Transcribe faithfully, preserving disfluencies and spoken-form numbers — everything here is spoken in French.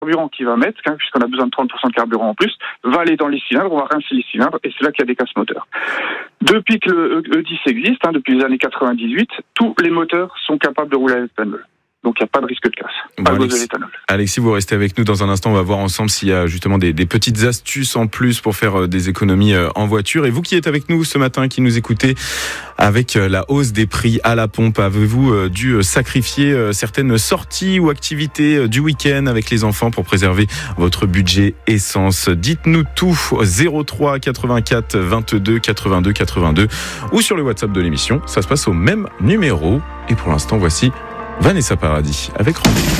carburant qu'il va mettre, hein, puisqu'on a besoin de trente pour cent de carburant en plus, va aller dans les cylindres, on va rincer les cylindres, et c'est là qu'il y a des casse moteurs. Depuis que le E dix existe, hein, depuis les années quatre-vingt-dix-huit, tous les moteurs sont capables de rouler à l'éthanol. Donc il n'y a pas de risque de casse. Bon, pas Alex, de l'éthanol. Alexis, vous restez avec nous dans un instant. On va voir ensemble s'il y a justement des, des petites astuces en plus pour faire des économies en voiture. Et vous qui êtes avec nous ce matin, qui nous écoutez, avec la hausse des prix à la pompe, avez-vous dû sacrifier certaines sorties ou activités du week-end avec les enfants pour préserver votre budget essence? Dites-nous tout au zéro trois quatre-vingt-quatre vingt-deux quatre-vingt-deux quatre-vingt-deux ou sur le WhatsApp de l'émission. Ça se passe au même numéro. Et pour l'instant, voici Vanessa Paradis avec Rendez-vous.